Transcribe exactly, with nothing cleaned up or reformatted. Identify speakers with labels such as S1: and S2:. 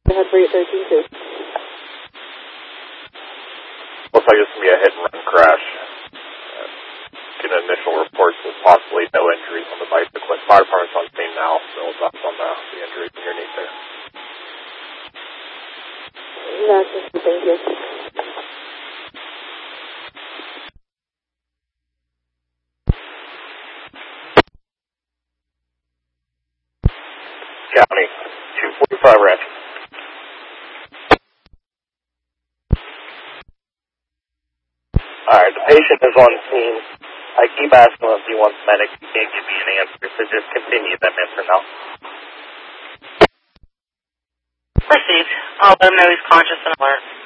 S1: Ahead for your thirteen two.
S2: Looks like it's going to be a hit and run crash. Uh, get initial reports of possibly no injuries on the bicycle. Fire department's on scene now, so we'll talk on the, the injuries underneath there.
S1: That's just thank you.
S2: County, two forty-five ranch. Alright, the patient is on scene. I keep asking him if he wants medic. He can't give me an answer, so just continue that answer now.
S3: Received. I'll let him know he's conscious and alert.